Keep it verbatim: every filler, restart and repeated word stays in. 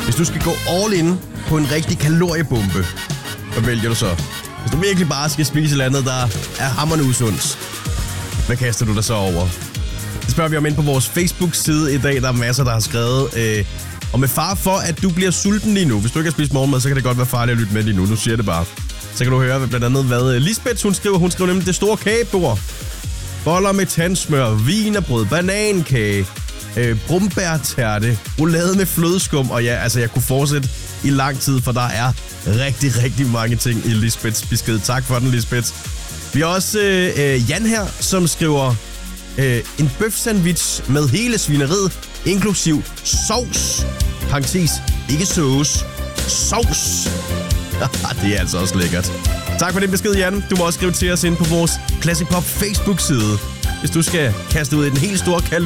Hvis du skal gå all in på en rigtig kaloriebombe, hvad vælger du så? Hvis du virkelig bare skal spise et eller andet, der er hammerende usundt, hvad kaster du dig så over? Det spørger vi om ind på vores Facebook-side i dag. Der er masser, der har skrevet. Øh, og med far for, at du bliver sulten lige nu. Hvis du ikke har spist morgenmad, så kan det godt være farligt at lytte med lige nu. Nu siger jeg det bare. Så kan du høre blandt andet, hvad Lisbeth hun skriver. Hun skriver nemlig det store kagebord. Boller med tandsmør, wienerbrød, banankage, øh, brumbærtærte, roulade med flødeskum. Og ja, altså jeg kunne fortsætte i lang tid, for der er rigtig, rigtig mange ting i Lisbeths besked. Tak for den, Lisbeth. Vi har også øh, Jan her, som skriver øh, en bøfsandwich med hele svineriet, inklusiv sovs. Parentes, ikke sauce. Sovs. Det er altså også lækkert. Tak for den besked, Jan. Du må også skrive til os ind på vores Classic Pop Facebook-side, hvis du skal kaste ud i den helt store kalde.